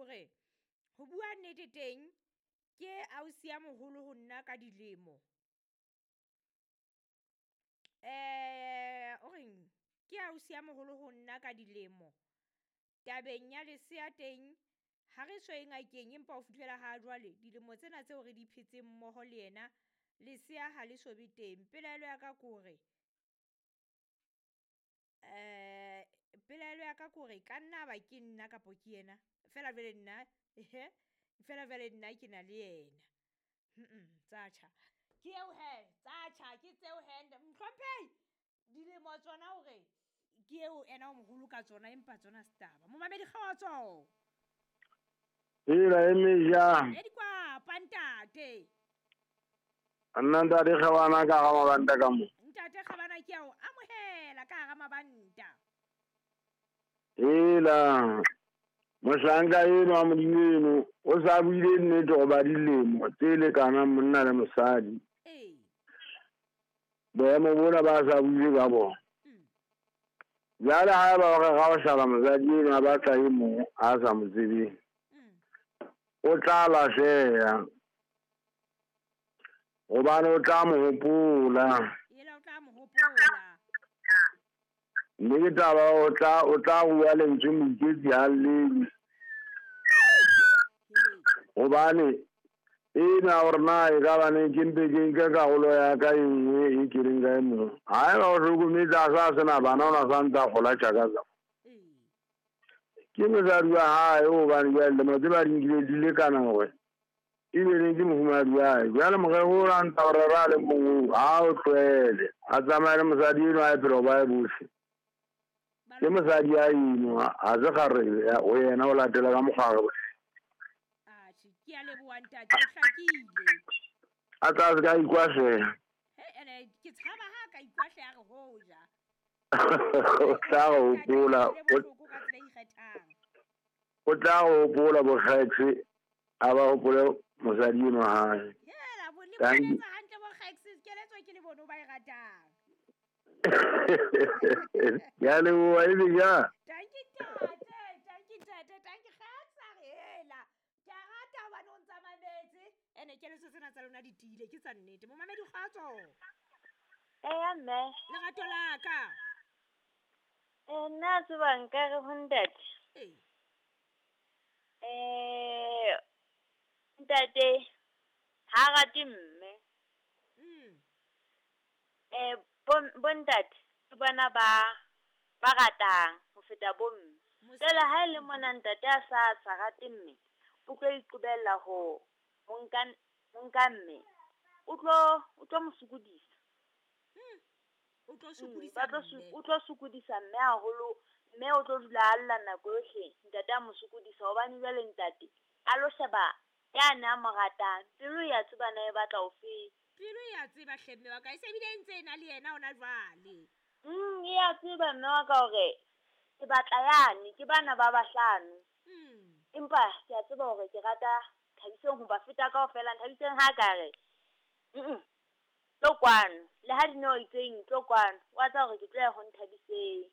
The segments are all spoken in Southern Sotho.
hore ho bua nnete teng ke ausi ya moholo ho nna ka dilemo. O reng ke ausi ya moholo ho nna ka dilemo. Tabeng ya lesea teng ha re so ngakeng empa o fihlela ha jwale dilemo tsena tseo re di phetseng mmoho le yena lesea ha le so be teng. Pelaelo ya ka kore pelaelo ya ka kore ka nna ba ke nna kapo ke yena fela vele nna fela vele nna ke na le yena. Tsacha ke eo he tsacha ke tseo he mhlomphei dilemo tsona hore ke eo ena o moholo ka tsona empa tsona staba mo mamedi kgotso ila emeja e di kwa pantate annanda di khawana ka ga mabanta ka mo ntate khabana ke ao amohela ka ga mabanta ila mohlanga eno a modimo o sa buile nnete go ba dilemo tse le kana monna le mosadi boemo bona ba sa buile ka bona jale ha ba ga ga o shala mosadi eno a batla e mongwe a sa mo tsebeng o tla lahleha gobane o tla mo hopola mme ke taba o tla bua lentswe moiketsi ha lledi gobane ena gore na e ka bane ke mpe ke nke karolo ya ka e nngwe e ke leng ka e mongwe ga e ba go tlhokometse a sa sena bana o na santse a kgola tšhakatsa ke mosadi wa gae gobanejalemo tse ba dinkile di lekana gore ebile ke mofumadi wae jale mogego o ranta gore ra le mongwe ga o tlwaele a tsamaya le mosadi eno a ephelo ba e botlhe ke mosadi a eno ga se kgarebe go yena o latela ka mokgware ke a leboa ntate o hlakile a tla se ka ikwahlela ke tshaba ha ka ikwahlela re hoja o tla go hopola o tla go hopola bokgetsi a ba gopole mosadi eno wa gae hantle bokgetsi keletso ke le bone o ba e ratang ya leboa e beja tanki tate kgatsa hela ke a rata hobane o ntsa mametse ene keletso tsena tsa lona di tile ke tsa nnete mo mamedi kgatso mme lerato la ka nna tseba nkare ho ntate ntate ha rate mme bontate ke bona ba ratang ho feta bomme tsela ha ile mona ntate a sa rate mme o tlo iqobella ho nka mme o tlo mo sokodisa o tlo sokodisa mme haholo mme o tlo dula a lla nako yohle ntate a mo sokodisa hobane jwale ntate a lo sheba yana a mo ratang pelo ya tseba na e batla ho feta pelo ya tseba hlemme wa ka e se bile ntse ena le yena ona jwale ya tseba mme wa ka hore ke batla yane ke bana ba bahlano empa ke a tseba hore ke rata Thabiseng ho ba feta kaofela Thabiseng ha ka re tlo kwano le ha dino itseng tlo kwano wa tsa hore ke tlo ya ho Thabiseng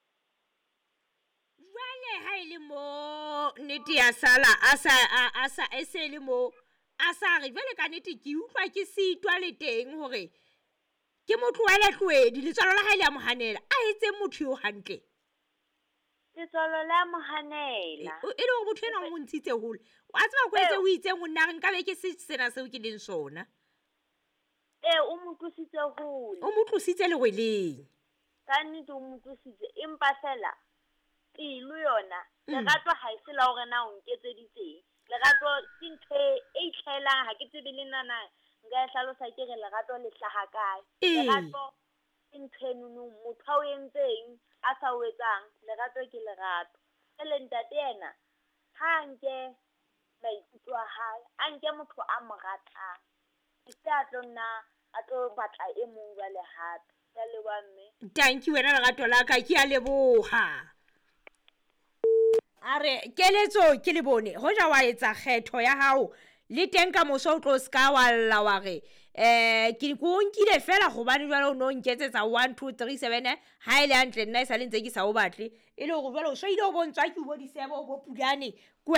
jwale ha ile mo nnete ya sala asa ese le mo a sa re jwale ka nnete ke utlwa ke sitwa le teng hore ke motho wa lehlwedi letswalo la ha ile a mohanela a etse motho yo hantle letswalo la mohanela e le go motho ena o ntshitse hole wa tseba go etse o itseng o nna re nka be ke sena seo ke leng sona o mo tlositse hole o mo tlositse le weleng ka nnete o mo tlositse empa fela pelo yona lerato ha e se la hore na o nketseditseng lerato ke ntho e itlhaelang ha ke tsebe le nana nka e hlalosa ke re lerato le hlaha kae lerato ke ntho enono motho o entseng a sa o etsang lerato ke lerato ele ntate yena ha nke maikutlo a hae a nke motho a mo ratang e se a tlo batla e mong jwale hape ya leboha mme tanki wena lerato la ka ke a leboha are keletso ke le bone hoja wa etsa kgetho ya hao le teng ka moso o tlo ska wa lla wa re ke go nkile fela gobane jwale o no nketsetsa 1 2 3 7 ha ile hantle nna e sa le ntse ke sa o batle e le go jwale o so ile o bontswa ke bo disebo bo pulane